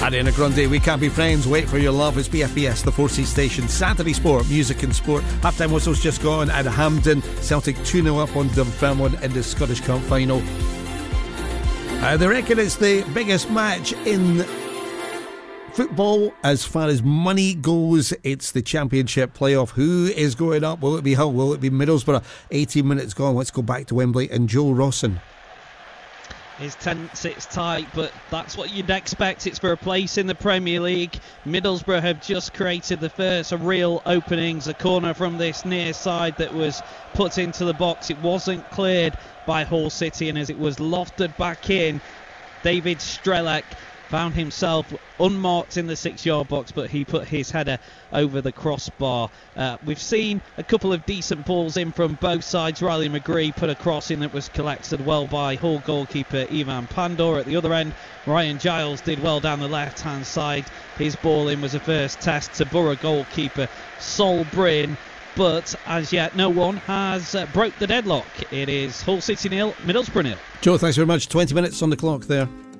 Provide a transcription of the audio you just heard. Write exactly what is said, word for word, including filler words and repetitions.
Ariana Grande, We Can't Be Friends, Wait For Your Love. It's B F B S, the four C station. Saturday Sport, music and sport. Half-time whistle's just gone at Hampden. Celtic two nil up on Dunfermline in the Scottish Cup final. Uh, they reckon it's the biggest match in football as far as money goes. It's the Championship playoff. Who is going up? Will it be Hull? Will it be Middlesbrough? eighteen minutes gone. Let's go back to Wembley and Joe Rawson. It's tense, it's tight, but that's what you'd expect. It's for a place in the Premier League. Middlesbrough have just created the first real openings. A corner from this near side that was put into the box. It wasn't cleared by Hull City, and as it was lofted back in, David Strelec found himself unmarked in the six-yard box, but he put his header over the crossbar. Uh, we've seen a couple of decent balls in from both sides. Riley McGree put a cross in that was collected well by Hull goalkeeper Ivan Pandor. At the other end, Ryan Giles did well down the left-hand side. His ball in was a first test to Borough goalkeeper Sol Bryn. But as yet, no one has uh, broke the deadlock. It is Hull City nil, Middlesbrough nil. Joe, thanks very much. twenty minutes on the clock there.